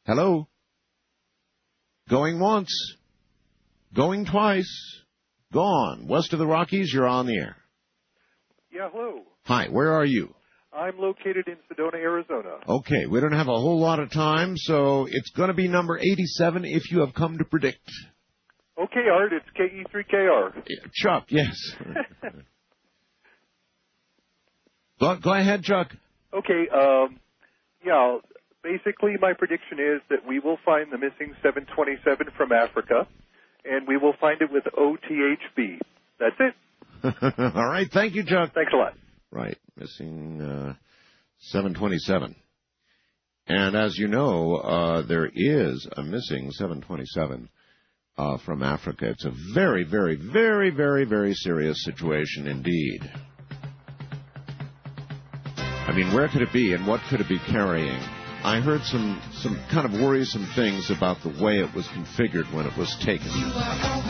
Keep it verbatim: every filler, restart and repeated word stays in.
Hello? Going once. Going twice. Gone. West of the Rockies, you're on the air. Yeah, hello. Hi, where are you? I'm located in Sedona, Arizona. Okay, we don't have a whole lot of time, so it's going to be number eighty-seven if you have come to predict. Okay, Art, it's K E three K R. Chuck, yes. go, go ahead, Chuck. Okay, um, yeah, basically my prediction is that we will find the missing seven twenty-seven from Africa, and we will find it with O T H B. That's it. All right, thank you, Chuck. Thanks a lot. Right, missing uh, seven twenty-seven. And as you know, uh, there is a missing seven twenty-seven uh, from Africa. It's a very, very, very, very, very serious situation indeed. I mean, where could it be and what could it be carrying? I heard some, some kind of worrisome things about the way it was configured when it was taken.